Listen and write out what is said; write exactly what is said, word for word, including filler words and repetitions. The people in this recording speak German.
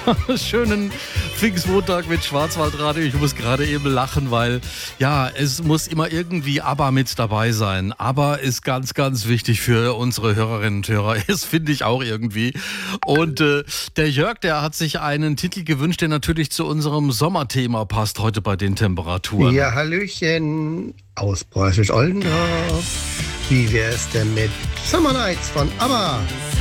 Schönen Pfingstmontag mit Schwarzwaldradio. Ich muss gerade eben lachen, weil ja, es muss immer irgendwie ABBA mit dabei sein. ABBA ist ganz, ganz wichtig für unsere Hörerinnen und Hörer. Das finde ich auch irgendwie. Und äh, der Jörg, der hat sich einen Titel gewünscht, der natürlich zu unserem Sommerthema passt heute bei den Temperaturen. Ja, Hallöchen aus Preußisch-Oldendorf. Wie wär's denn mit Summer Nights von ABBA?